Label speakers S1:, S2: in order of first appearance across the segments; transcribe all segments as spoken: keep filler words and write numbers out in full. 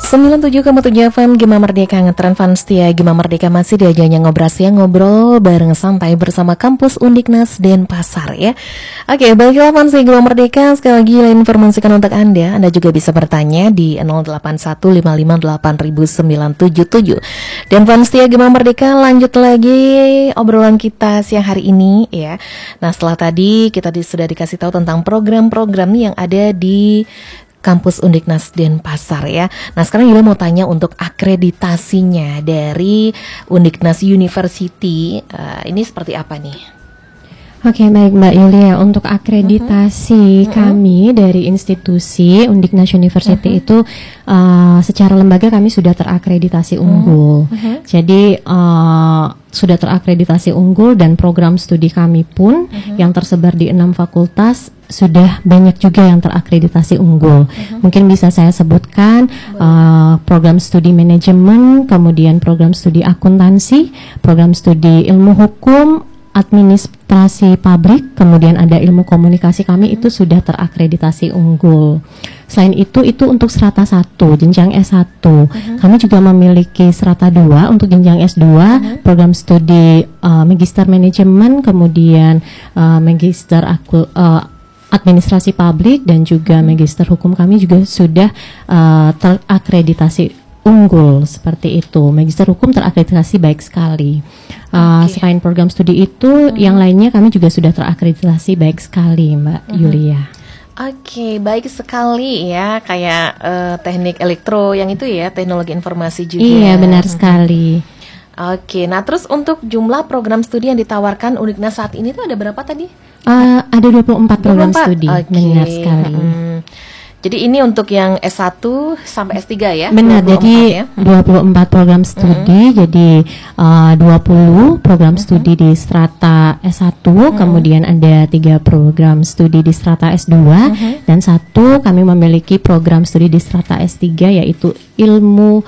S1: sembilan puluh tujuh koma tujuh F M Gema Merdeka ngetren fans setia Gema Merdeka masih diajanya ngobras ya ngobrol bareng santai bersama kampus Undiknas Denpasar ya. Oke, baiklah fans Gema Merdeka, sekali lagi lain informasikan untuk Anda. Anda juga bisa bertanya di nol delapan satu lima lima delapan sembilan tujuh tujuh. Dan fans setia Gema Merdeka, lanjut lagi obrolan kita siang hari ini ya. Nah, setelah tadi kita di, sudah dikasih tahu tentang program-program yang ada di Kampus Undiknas Denpasar ya. Nah, sekarang Yulia mau tanya untuk akreditasinya dari Undiknas University, uh, ini seperti apa nih?
S2: Oke, baik Mbak Yulia. Untuk akreditasi uh-huh. kami uh-huh. dari institusi Undiknas University uh-huh. itu uh, secara lembaga kami sudah terakreditasi unggul. Uh-huh. Jadi uh, sudah terakreditasi unggul dan program studi kami pun uh-huh. yang tersebar di enam fakultas sudah banyak juga yang terakreditasi unggul. Uh-huh. Mungkin bisa saya sebutkan uh, program studi manajemen, kemudian program studi akuntansi, program studi ilmu hukum, administrasi pabrik, kemudian ada ilmu komunikasi, kami itu sudah terakreditasi unggul. Selain itu, itu untuk strata satu, jenjang S satu. Uh-huh. Kami juga memiliki strata dua untuk jenjang S dua, uh-huh. program studi uh, magister manajemen, kemudian uh, magister aku, uh, administrasi publik, dan juga magister hukum kami juga sudah uh, terakreditasi unggul seperti itu. Magister hukum terakreditasi baik sekali. Uh, okay. Selain program studi itu, hmm. yang lainnya kami juga sudah terakreditasi baik sekali, Mbak hmm. Yulia.
S1: Oke, okay, baik sekali ya. Kayak uh, teknik elektro yang itu ya, teknologi informasi juga.
S2: Iya, benar hmm. sekali.
S1: Oke, okay, nah terus untuk jumlah program studi yang ditawarkan Undiknas saat ini tuh ada berapa tadi?
S2: Uh, ada dua puluh empat program studi,
S1: okay.
S2: benar sekali.
S1: Hmm. Jadi ini untuk yang S satu sampai S tiga ya?
S2: Benar, jadi ya? dua puluh empat program studi, mm-hmm. jadi uh, dua puluh program mm-hmm. studi di strata S satu, mm-hmm. kemudian ada tiga program studi di strata S dua, mm-hmm. dan satu kami memiliki program studi di strata S tiga yaitu ilmu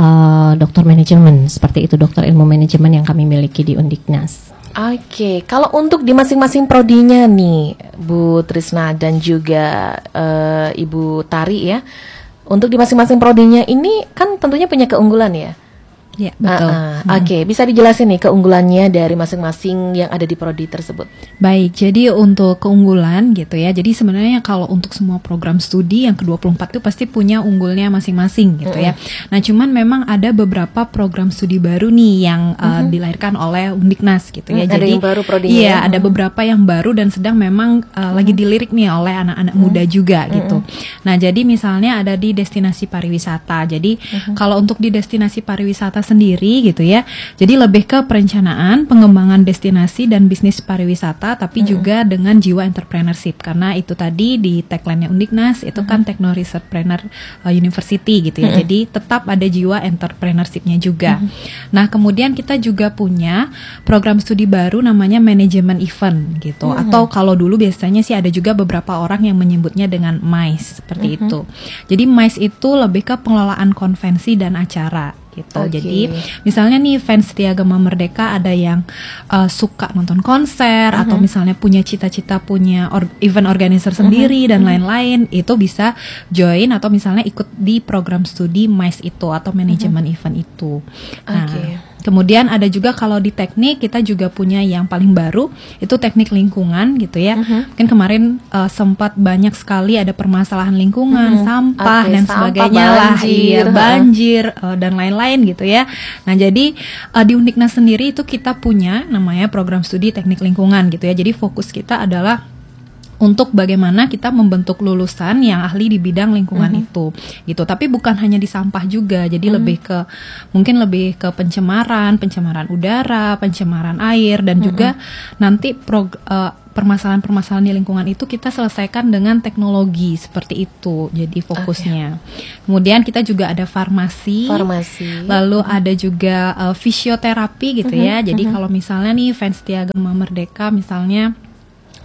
S2: uh, doktor manajemen, seperti itu, doktor ilmu manajemen yang kami miliki di Undiknas.
S1: Oke, okay. Kalau untuk di masing-masing prodinya nih, Bu Trisna dan juga uh, Ibu Tari ya, untuk di masing-masing prodinya ini kan tentunya punya keunggulan ya.
S3: Ya, betul. Uh, uh.
S1: Hmm. Oke, okay. Bisa dijelasin nih keunggulannya dari masing-masing yang ada di prodi tersebut.
S3: Baik, jadi untuk keunggulan gitu ya. Jadi sebenarnya kalau untuk semua program studi yang ke dua puluh empat itu pasti punya unggulnya masing-masing gitu mm-hmm. ya. Nah, cuman memang ada beberapa program studi baru nih yang uh, mm-hmm. dilahirkan oleh Undiknas gitu ya.
S1: Mm-hmm.
S3: Jadi
S1: ada yang baru prodinya.
S3: Iya, mm-hmm. ada beberapa yang baru dan sedang memang uh, mm-hmm. lagi dilirik nih oleh anak-anak mm-hmm. muda juga mm-hmm. gitu. Nah, jadi misalnya ada di destinasi pariwisata. Jadi mm-hmm. kalau untuk di destinasi pariwisata sendiri gitu ya. Jadi lebih ke perencanaan, pengembangan destinasi dan bisnis pariwisata, tapi mm-hmm. juga dengan jiwa entrepreneurship, karena itu tadi di tagline-nya Undiknas itu mm-hmm. kan Techno Researchpreneur uh, University gitu ya. Mm-hmm. Jadi tetap ada jiwa entrepreneurship-nya juga. Mm-hmm. Nah, kemudian kita juga punya program studi baru namanya manajemen event gitu. Mm-hmm. Atau kalau dulu biasanya sih ada juga beberapa orang yang menyebutnya dengan M I C E seperti mm-hmm. itu. Jadi M I C E itu lebih ke pengelolaan konvensi dan acara gitu. Okay. Jadi misalnya nih fans setia Gema Merdeka ada yang uh, suka nonton konser uh-huh. atau misalnya punya cita-cita punya or- event organizer sendiri uh-huh. dan lain-lain, itu bisa join atau misalnya ikut di program studi M I C E itu atau manajemen uh-huh. event itu. Nah, okay. Kemudian ada juga kalau di teknik kita juga punya yang paling baru itu teknik lingkungan gitu ya. Uh-huh. Mungkin kemarin uh, sempat banyak sekali ada permasalahan lingkungan, uh-huh. sampah okay, dan sampah, sebagainya lah, iya, banjir uh, dan lain-lain gitu ya. Nah, jadi uh, di Undiknas sendiri itu kita punya namanya program studi teknik lingkungan gitu ya. Jadi fokus kita adalah untuk bagaimana kita membentuk lulusan yang ahli di bidang lingkungan mm-hmm. itu gitu. Tapi bukan hanya di sampah juga, jadi mm-hmm. lebih ke mungkin lebih ke pencemaran, pencemaran udara, pencemaran air, dan mm-hmm. juga nanti prog- uh, permasalahan-permasalahan di lingkungan itu kita selesaikan dengan teknologi seperti itu. Jadi fokusnya. Okay. Kemudian kita juga ada farmasi,
S1: farmasi. Lalu
S3: mm-hmm. ada juga uh, fisioterapi gitu mm-hmm. ya. Jadi mm-hmm. kalau misalnya nih fans setia Gema Merdeka misalnya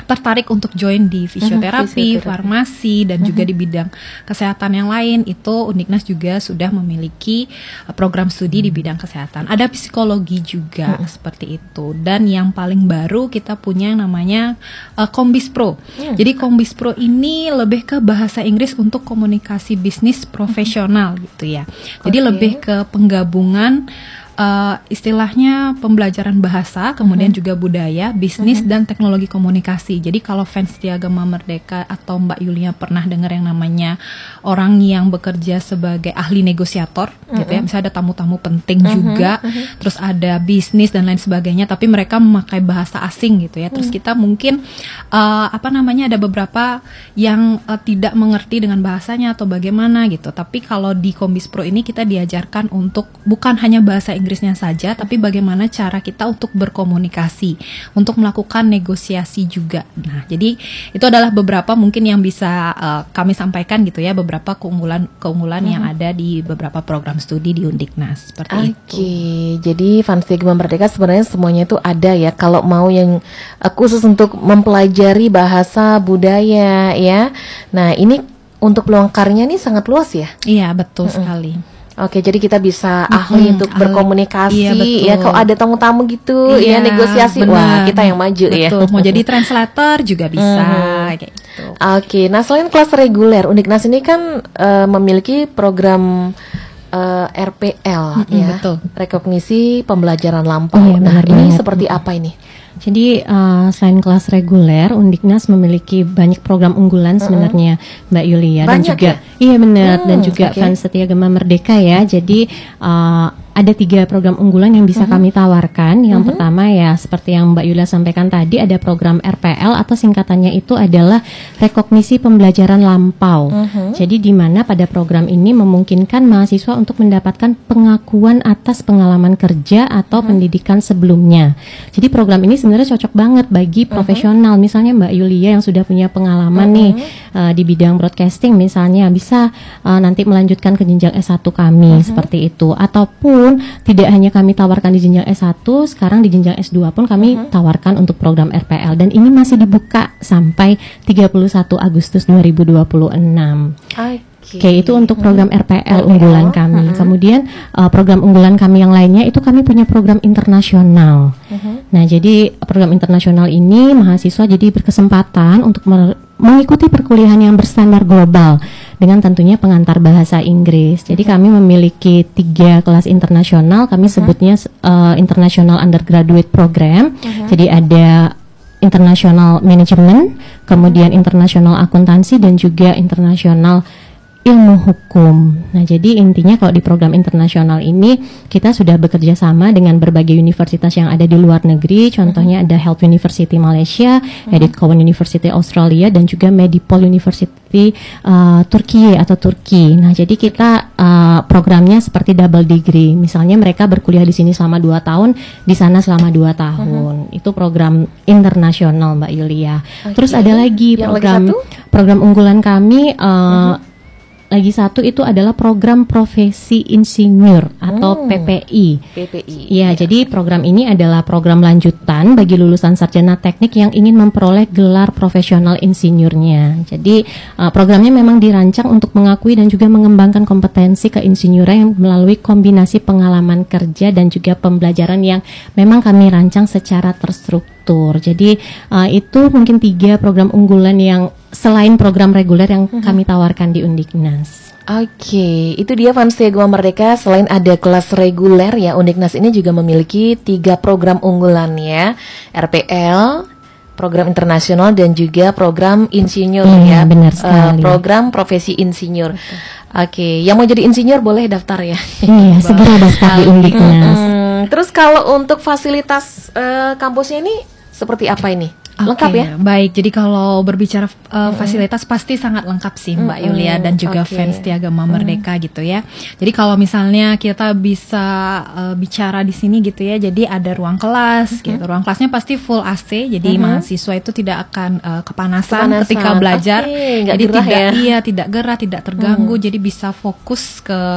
S3: tertarik untuk join di fisioterapi,
S1: fisioterapi.
S3: farmasi, dan juga di bidang kesehatan yang lain, itu Undiknas juga sudah memiliki uh, program studi di bidang kesehatan. Ada psikologi juga hmm. seperti itu. Dan yang paling baru kita punya yang namanya uh, Kombis Pro. Hmm. Jadi Kombis Pro ini lebih ke bahasa Inggris untuk komunikasi bisnis profesional gitu ya. Jadi okay. lebih ke penggabungan Uh, istilahnya pembelajaran bahasa, kemudian uh-huh. juga budaya, bisnis, uh-huh. dan teknologi komunikasi. Jadi kalau fans Setia Gema Merdeka atau Mbak Yulia pernah dengar yang namanya orang yang bekerja sebagai ahli negosiator, uh-huh. gitu ya, misalnya ada tamu-tamu penting uh-huh. juga, uh-huh. terus ada bisnis dan lain sebagainya, tapi mereka memakai bahasa asing gitu ya. Terus uh-huh. kita mungkin uh, apa namanya ada beberapa yang uh, tidak mengerti dengan bahasanya atau bagaimana gitu. Tapi kalau di Kombis Pro ini kita diajarkan untuk bukan hanya bahasa Inggrisnya saja, tapi bagaimana cara kita untuk berkomunikasi, untuk melakukan negosiasi juga. Nah, jadi itu adalah beberapa mungkin yang bisa uh, kami sampaikan gitu ya, beberapa keunggulan-keunggulan hmm. yang ada di beberapa program studi di Undiknas seperti
S1: okay.
S3: itu.
S1: Oke, jadi Fans Setia Gema Merdeka sebenarnya semuanya itu ada ya. Kalau mau yang uh, khusus untuk mempelajari bahasa budaya ya. Nah, ini untuk peluang karirnya ini sangat luas ya.
S3: Iya, betul mm-hmm. sekali.
S1: Oke, jadi kita bisa ahli hmm, untuk ahli. berkomunikasi iya, ya. Kalau ada tamu-tamu gitu iya, ya negosiasi, bener. Wah kita yang maju betul. ya.
S3: Mau jadi translator juga bisa. Hmm. Kayak gitu.
S1: Oke, nah selain kelas reguler, Undiknas ini kan uh, memiliki program uh, R P L hmm, ya, betul. Rekognisi pembelajaran lampau. Oh, iya, nah ini banget. Seperti apa ini?
S2: Jadi uh, selain kelas reguler, Undiknas memiliki banyak program unggulan sebenarnya, mm-hmm. Mbak Yulia, dan juga ya? Iya benar, hmm, dan juga okay. Fans Setia Gema Merdeka ya. Jadi uh, ada tiga program unggulan yang bisa mm-hmm. kami tawarkan. Yang mm-hmm. pertama ya seperti yang Mbak Yulia sampaikan tadi, ada program R P L atau singkatannya itu adalah Rekognisi Pembelajaran Lampau. Mm-hmm. Jadi di mana pada program ini memungkinkan mahasiswa untuk mendapatkan pengakuan atas pengalaman kerja atau mm-hmm. pendidikan sebelumnya. Jadi program ini sebenarnya cocok banget bagi profesional. Mm-hmm. Misalnya Mbak Yulia yang sudah punya pengalaman mm-hmm. nih uh, di bidang broadcasting misalnya, bisa uh, nanti melanjutkan ke jenjang S satu kami mm-hmm. seperti itu. Ataupun tidak hanya kami tawarkan di jenjang S satu, sekarang di jenjang S dua pun kami uh-huh. tawarkan untuk program R P L, dan ini masih dibuka sampai tiga puluh satu Agustus dua ribu dua puluh enam. Okay. Oke, itu untuk program R P L R P L unggulan kami. Uh-huh. Kemudian uh, program unggulan kami yang lainnya itu kami punya program internasional. Uh-huh. Nah, jadi program internasional ini mahasiswa jadi berkesempatan untuk mer- mengikuti perkuliahan yang berstandar global dengan tentunya pengantar bahasa Inggris. Jadi kami memiliki tiga kelas internasional, kami uh-huh. sebutnya uh, International Undergraduate Program. Uh-huh. Jadi ada International Management, kemudian International Akuntansi, dan juga International Ilmu Hukum. Nah, jadi intinya kalau di program internasional ini kita sudah bekerja sama dengan berbagai universitas yang ada di luar negeri. Contohnya uh-huh. ada Health University Malaysia, uh-huh. Edith Cowan University Australia, dan juga Medipol University uh, Turki atau Turki. Nah, jadi kita uh, programnya seperti double degree. Misalnya mereka berkuliah di sini selama dua tahun, di sana selama dua tahun. Uh-huh. Itu program internasional, Mbak Yulia. Okay. Terus ada lagi yang program lagi program unggulan kami. Uh, uh-huh. Lagi satu itu adalah program profesi insinyur atau hmm. P P I.
S1: P P I.
S2: Ya, ya, jadi program ini adalah program lanjutan bagi lulusan sarjana teknik yang ingin memperoleh gelar profesional insinyurnya. Jadi uh, programnya memang dirancang untuk mengakui dan juga mengembangkan kompetensi keinsinyuran yang melalui kombinasi pengalaman kerja dan juga pembelajaran yang memang kami rancang secara terstruktur. Jadi uh, itu mungkin tiga program unggulan yang selain program reguler yang uh-huh. kami tawarkan di Undiknas.
S1: Oke, okay, itu dia Fans Setia Gema Merdeka. Selain ada kelas reguler ya, Undiknas ini juga memiliki tiga program unggulan ya, R P L, program internasional, dan juga program insinyur
S2: ya,
S1: ya.
S2: Benar sekali.
S1: Uh, program profesi insinyur. Oke, okay, yang mau jadi insinyur boleh daftar ya.
S2: Iya, segera daftar di Undiknas.
S1: Hmm, terus kalau untuk fasilitas uh, kampusnya ini seperti apa ini? Lengkap
S3: okay,
S1: ya?
S3: Baik, jadi kalau berbicara uh, mm-hmm. fasilitas pasti sangat lengkap sih Mbak mm-hmm. Yulia dan juga okay. Fans Setia Gema Merdeka mm-hmm. gitu ya. Jadi kalau misalnya kita bisa uh, bicara di sini gitu ya, jadi ada ruang kelas mm-hmm. gitu. Ruang kelasnya pasti full A C, jadi mm-hmm. mahasiswa itu tidak akan uh, kepanasan, kepanasan ketika belajar. Okay, jadi tidak ya? iya tidak gerah, tidak terganggu, mm-hmm. jadi bisa fokus ke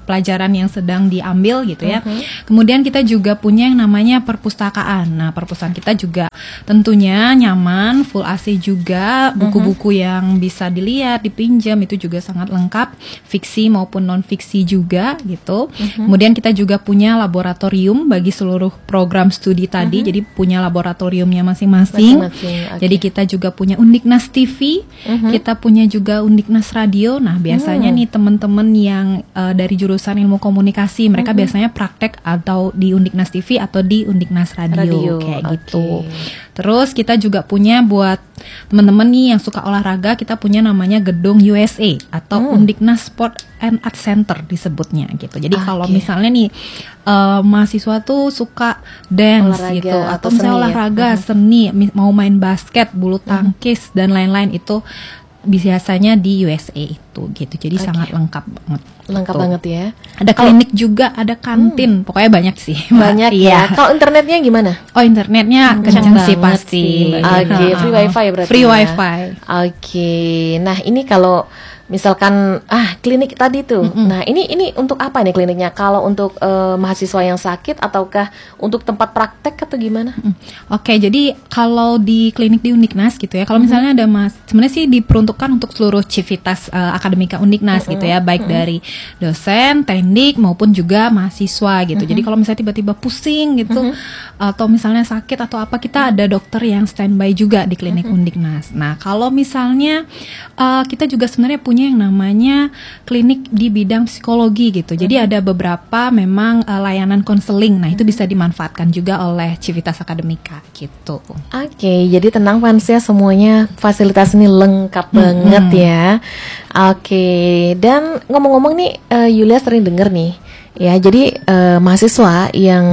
S3: pelajaran yang sedang diambil gitu ya.
S1: Uh-huh.
S3: Kemudian kita juga punya yang namanya perpustakaan. Nah, perpustakaan kita juga tentunya nyaman, full A C juga, buku-buku uh-huh. yang bisa dilihat, dipinjam itu juga sangat lengkap, fiksi maupun non fiksi juga gitu. Uh-huh. Kemudian kita juga punya laboratorium bagi seluruh program studi tadi. Uh-huh. Jadi punya laboratoriumnya masing-masing. masing-masing okay. Jadi kita juga punya Undiknas T V, uh-huh. kita punya juga Undiknas Radio. Nah, biasanya uh-huh. nih teman-teman yang uh, dari jurusan ilmu komunikasi, mereka uh-huh. biasanya praktek atau di Undiknas T V atau di Undiknas Radio, Radio kayak okay. gitu. Terus kita juga punya buat teman-teman nih yang suka olahraga, kita punya namanya Gedung U S A atau hmm. Undiknas Sport and Art Center disebutnya gitu. Jadi okay. kalau misalnya nih uh, mahasiswa tuh suka dance olahraga, gitu atau misalnya olahraga, ya? seni, mau main basket, bulu tangkis hmm. dan lain-lain itu biasanya di U S A itu gitu. Jadi okay. sangat lengkap banget.
S1: Lengkap
S3: gitu.
S1: banget ya.
S3: Ada klinik oh. juga, ada kantin. Hmm. Pokoknya banyak sih.
S1: Banyak ya. Kalau internetnya gimana?
S3: Oh, internetnya hmm. kencang sih pasti.
S1: Oke, okay. free wifi berarti.
S3: Free
S1: ya?
S3: wifi.
S1: Oke. Okay. Nah, ini kalau misalkan ah klinik tadi tuh. Mm-hmm. Nah, ini ini untuk apa nih kliniknya? Kalau untuk uh, mahasiswa yang sakit ataukah untuk tempat praktek atau gimana?
S3: Mm-hmm. Oke, okay, jadi kalau di klinik di Undiknas gitu ya. Kalau mm-hmm. misalnya ada mas sebenarnya sih diperuntukkan untuk seluruh civitas uh, akademika Undiknas mm-hmm. gitu ya, baik mm-hmm. dari dosen, teknik maupun juga mahasiswa gitu. Mm-hmm. Jadi kalau misalnya tiba-tiba pusing gitu mm-hmm. atau misalnya sakit atau apa, kita ada dokter yang standby juga di klinik mm-hmm. Undiknas. Nah, kalau misalnya uh, kita juga sebenarnya punya yang namanya klinik di bidang psikologi gitu. Jadi mm-hmm. ada beberapa memang uh, layanan konseling. Nah, itu bisa dimanfaatkan juga oleh civitas akademika gitu.
S1: Oke, okay, jadi tenang fans ya, semuanya fasilitas ini lengkap mm-hmm. banget ya. Oke, okay. Dan ngomong-ngomong nih uh, Yulia sering denger nih ya. Jadi uh, mahasiswa yang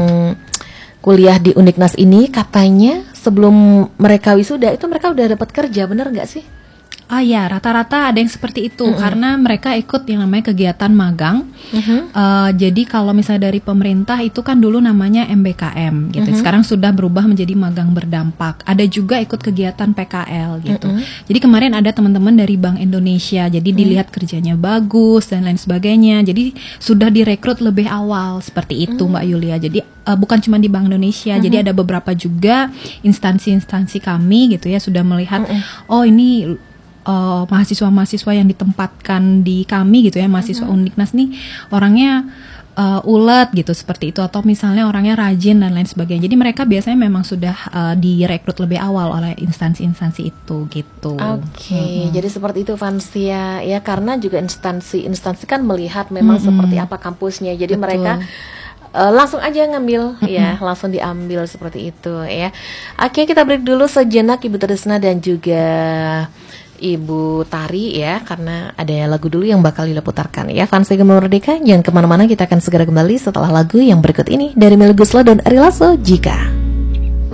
S1: kuliah di Undiknas ini katanya sebelum mereka wisuda itu mereka udah dapat kerja, bener nggak sih?
S3: Ah ya, rata-rata ada yang seperti itu mm-hmm. karena mereka ikut yang namanya kegiatan magang. Mm-hmm. Uh, jadi kalau misalnya dari pemerintah itu kan dulu namanya M B K M gitu. Mm-hmm. Sekarang sudah berubah menjadi magang berdampak. Ada juga ikut kegiatan P K L gitu. Mm-hmm. Jadi kemarin ada teman-teman dari Bank Indonesia. Jadi mm-hmm. dilihat kerjanya bagus dan lain sebagainya. Jadi sudah direkrut lebih awal seperti itu mm-hmm. Mbak Yulia. Jadi uh, bukan cuma di Bank Indonesia. Mm-hmm. Jadi ada beberapa juga instansi-instansi kami gitu ya sudah melihat mm-hmm. oh ini Uh, mahasiswa-mahasiswa yang ditempatkan di kami gitu ya, mahasiswa mm-hmm. Undiknas nih orangnya uh, ulet gitu seperti itu, atau misalnya orangnya rajin dan lain sebagainya. Jadi mereka biasanya memang sudah uh, direkrut lebih awal oleh instansi-instansi itu gitu.
S1: Oke, okay. mm-hmm. jadi seperti itu Vansia ya, karena juga instansi-instansi kan melihat memang mm-hmm. seperti apa kampusnya. Jadi Betul. mereka Uh, langsung aja ngambil mm-hmm. ya, langsung diambil seperti itu ya. Oke, kita break dulu sejenak Ibu Trisna dan juga Ibu Tari ya, karena ada lagu dulu yang bakal diputarkan ya. Fans Gema Merdeka, jangan kemana-mana, kita akan segera kembali setelah lagu yang berikut ini dari Melly Goeslaw dan Ari Lasso, Jika.